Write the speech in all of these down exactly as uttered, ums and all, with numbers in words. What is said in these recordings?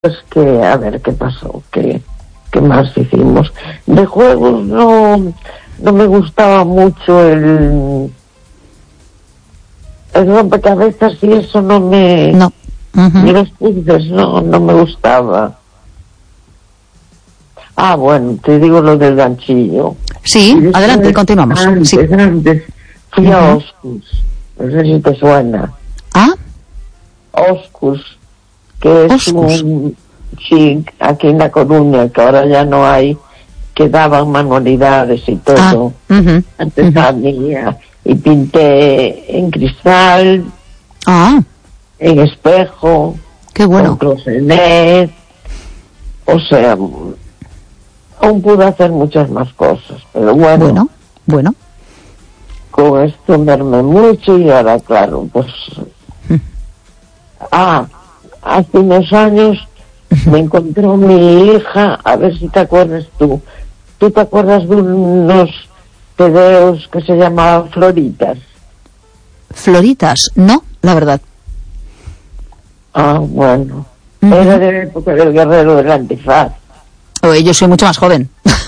Pues que, a ver, ¿qué pasó? ¿Qué, qué más hicimos? De juegos no, no me gustaba mucho el, el rompecabezas y eso no me... No. Uh-huh. Y los puzzles no, no me gustaba. Ah, bueno, te digo lo del ganchillo. Sí, después, adelante, continuamos. Antes, sí. antes fui uh-huh. a Oscus, no sé si te suena. ¿Ah? Oscus, que es Oscus. un chic aquí en La Coruña, que ahora ya no hay, que daban manualidades y todo, ah, uh-huh, artesanía, uh-huh. Y pinté en cristal, ah, en espejo, qué bueno, con crocenet, o sea, aún pude hacer muchas más cosas, pero bueno, bueno, bueno, con esto mermé mucho y ahora claro, pues, uh-huh. ah, hace unos años me encontró mi hija, a ver si te acuerdas tú. ¿Tú te acuerdas de unos tebeos que se llamaban Floritas? Floritas, no, la verdad. Ah, bueno. Uh-huh. Era de la época del guerrero del antifaz. Oye, yo soy mucho más joven.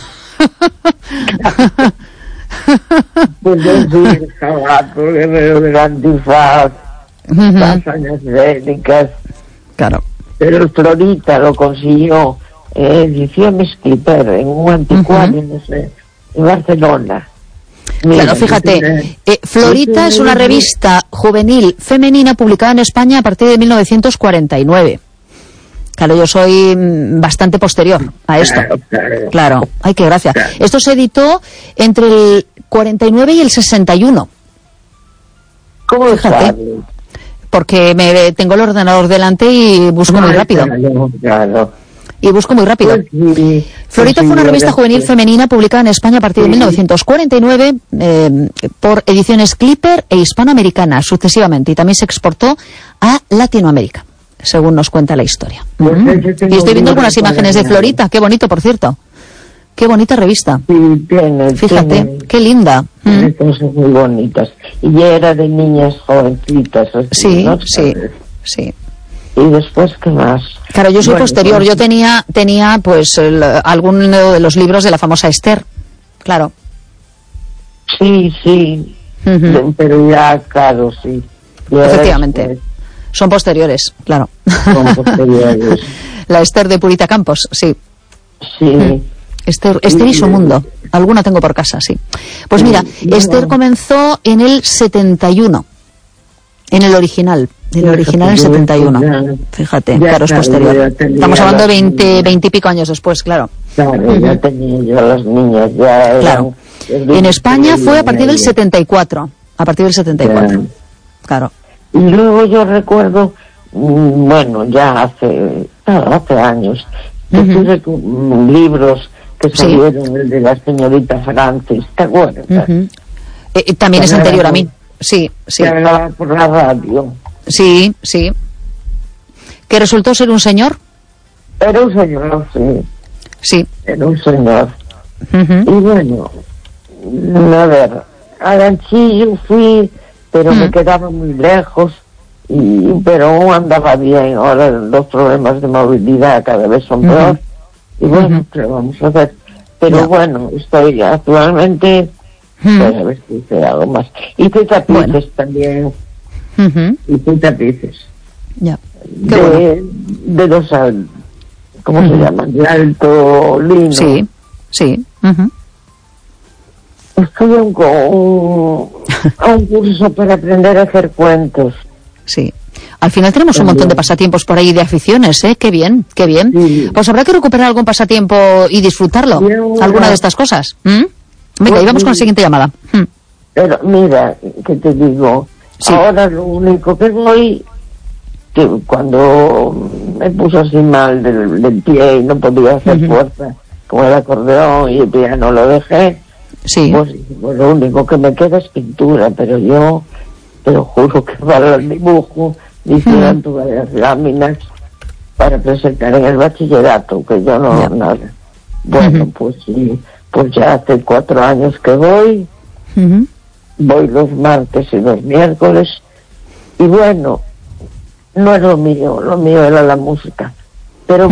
Pues yo soy el jabato, el guerrero del antifaz, uh-huh. Las hazañas bélicas. Claro. Pero el Florita lo consiguió eh, ediciones Clipper en un anticuario, uh-huh. no sé, en Barcelona. Mira, claro, fíjate, eh, Florita es una revista juvenil femenina publicada en España a partir de mil novecientos cuarenta y nueve. Claro, yo soy bastante posterior a esto. Claro, claro. Claro. Ay, qué gracia. Claro. Esto se editó entre el cuarenta y nueve y el sesenta y uno. ¿Cómo fíjate? sabes? Porque me tengo el ordenador delante y busco muy rápido. Claro, claro. Y busco muy rápido. Pues sí, Florita pues fue una sí, revista juvenil sí. femenina publicada en España a partir de sí. mil novecientos cuarenta y nueve eh, por ediciones Clipper e Hispanoamericana sucesivamente, y también se exportó a Latinoamérica, según nos cuenta la historia. Pues uh-huh. Y estoy viendo algunas imágenes de Florita, qué bonito, por cierto. Qué bonita revista. Sí, tiene. Fíjate, tiene, qué linda. Tiene mm. cosas muy bonitas. Y era de niñas jovencitas. Así, Sí, ¿no? sí, sí. Y después, ¿qué más? Claro, yo soy bueno, posterior. pues, yo tenía, tenía pues, el, algún de los libros de la famosa Esther. Claro. Sí, sí. Uh-huh. Pero ya, claro, sí. Ya efectivamente. después, son posteriores, claro. son posteriores. La Esther de Purita Campos, sí. Sí. Mm. Esther, Esther y su mundo. Alguna tengo por casa, sí. Pues sí, mira, no. Esther comenzó en el setenta y uno. En el original. En el original en el setenta y uno. Ya, fíjate, ya, claro, es posterior. Estamos hablando de veinte, veinte y pico años después, claro. Claro, uh-huh. Ya tenía yo a las niñas, ya eran, claro. En España fue a partir del setenta y cuatro. A partir del setenta y cuatro. Ya. Claro. Y luego yo recuerdo, bueno, ya hace, claro, hace años, que uh-huh. tuve libros que salieron, sí. El de la señorita Francis, ¿te acuerdas? Uh-huh. Eh, también que es anterior a mí. Sí, sí. Que hablaba por la radio. Sí, sí. ¿Que resultó ser un señor? Era un señor, sí. Sí. Era un señor. Uh-huh. Y bueno, a ver, a Ganchillo fui, pero uh-huh. me quedaba muy lejos, y pero aún andaba bien. Ahora los problemas de movilidad cada vez son peor. Uh-huh. Y bueno, uh-huh. ¿qué vamos a hacer? Pero yeah. bueno, estoy actualmente... Uh-huh. Pues a ver si hice algo más. Hice tapices bueno. también. Uh-huh. Hice tapices. Ya. De, bueno. de los, ¿cómo uh-huh. se llaman? De alto lino. Sí, sí. Uh-huh. Estuve a un, un, a un curso para aprender a hacer cuentos. Sí. Al final tenemos un montón de pasatiempos por ahí, de aficiones, ¿eh? Qué bien, qué bien. Sí. Pues habrá que recuperar algún pasatiempo y disfrutarlo. Yo, alguna de estas cosas. ¿Mm? Venga, pues, y vamos con la siguiente llamada. Hmm. Pero mira, que te digo, sí. Ahora lo único que voy, que cuando me puse así mal del, del pie y no podía hacer uh-huh. fuerza, como el acordeón y el piano lo dejé, sí. pues, pues lo único que me queda es pintura, pero yo te lo juro que para el dibujo me hicieron uh-huh. todas las láminas para presentar en el bachillerato, que yo no, yeah. nada. Bueno, uh-huh. pues sí. Pues ya hace cuatro años que voy, uh-huh. voy los martes y los miércoles, y bueno, no es lo mío, lo mío era la música.